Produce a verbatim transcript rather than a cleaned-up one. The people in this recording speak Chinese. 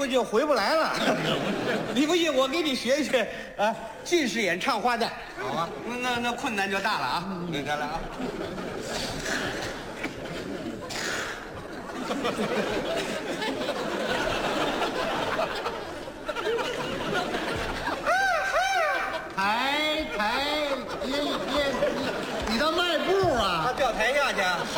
子就回不来了。你不信，我给你学学啊，近视眼唱花旦。 好啊， 那那那困难就大了啊！你看来啊。 抬抬，别别，你你的迈步啊！ 他掉台下去。